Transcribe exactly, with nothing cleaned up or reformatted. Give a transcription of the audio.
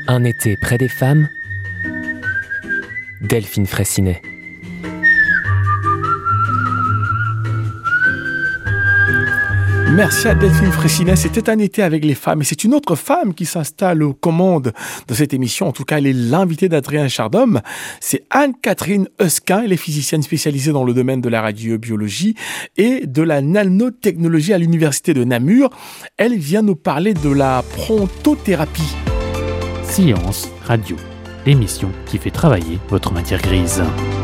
Un été près des femmes, Delphine Fraissinet. Merci à Delphine Fraissinet. C'était un été avec les femmes et c'est une autre femme qui s'installe aux commandes de cette émission. En tout cas, elle est l'invitée d'Adrien Chardhomme. C'est Anne-Catherine Eusquin. Elle est physicienne spécialisée dans le domaine de la radiobiologie et de la nanotechnologie à l'université de Namur. Elle vient nous parler de la prontothérapie. Science Radio, l'émission qui fait travailler votre matière grise.